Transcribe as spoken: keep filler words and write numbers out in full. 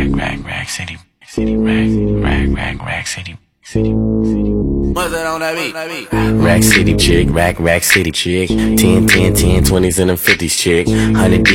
Rack, rack, rack city, city, rack, rack, rack, rack city, city, city. What's that on that beat? Rack city chick, rack, rack city chick. Ten, ten, ten, twenties and them fifties chick. Hundred